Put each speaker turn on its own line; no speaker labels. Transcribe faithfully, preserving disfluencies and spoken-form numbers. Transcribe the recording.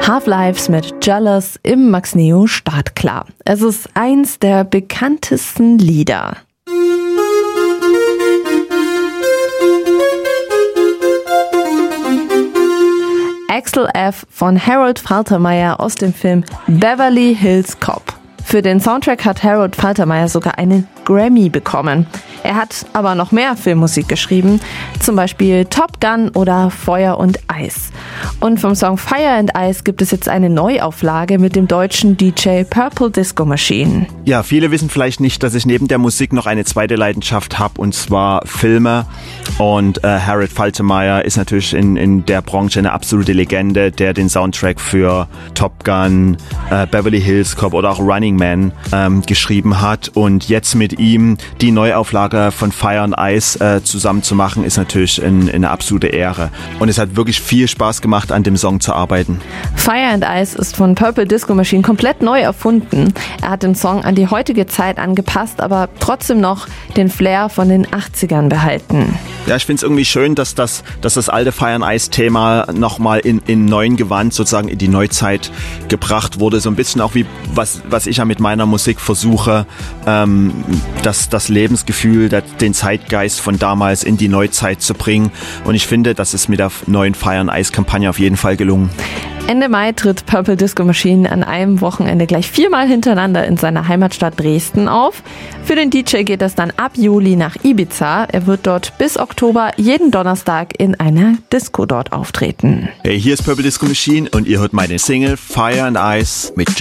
Half-Lives mit Jealous im Max Neo Startklar. Es ist eins der bekanntesten Lieder. Axel F. von Harold Faltermeyer aus dem Film Beverly Hills Cop. Für den Soundtrack hat Harold Faltermeyer sogar einen Grammy bekommen. Er hat aber noch mehr Filmmusik geschrieben, zum Beispiel Top Gun oder Feuer und Eis. Und vom Song Fire and Ice gibt es jetzt eine Neuauflage mit dem deutschen D J Purple Disco Machine.
Ja, viele wissen vielleicht nicht, dass ich neben der Musik noch eine zweite Leidenschaft habe, und zwar Filme. Und äh, Harold Faltermeyer ist natürlich in, in der Branche eine absolute Legende, der den Soundtrack für Top Gun, äh, Beverly Hills Cop oder auch Running Man ähm, geschrieben hat. Und jetzt mit ihm die Neuauflage von Fire and Ice äh, zusammen zu machen, ist natürlich in, in eine absolute Ehre. Und es hat wirklich viel Spaß gemacht, an dem Song zu arbeiten.
Fire and Ice ist von Purple Disco Machine komplett neu erfunden. Er hat den Song an die heutige Zeit angepasst, aber trotzdem noch den Flair von den achtzigern behalten.
Ja, ich finde es irgendwie schön, dass das, dass das alte Fire and Ice Thema nochmal in, in neuen Gewand sozusagen in die Neuzeit gebracht wurde. So ein bisschen auch wie, was, was ich ja mit meiner Musik versuche, ähm, das, das Lebensgefühl, das, den Zeitgeist von damals in die Neuzeit zu bringen. Und ich finde, das ist mit der neuen Fire and Ice Kampagne auf jeden Fall gelungen.
Ende Mai tritt Purple Disco Machine an einem Wochenende gleich viermal hintereinander in seiner Heimatstadt Dresden auf. Für den D J geht es dann ab Juli nach Ibiza. Er wird dort bis Oktober jeden Donnerstag in einer Disco dort auftreten.
Hey, hier ist Purple Disco Machine und ihr hört meine Single Fire and Ice mit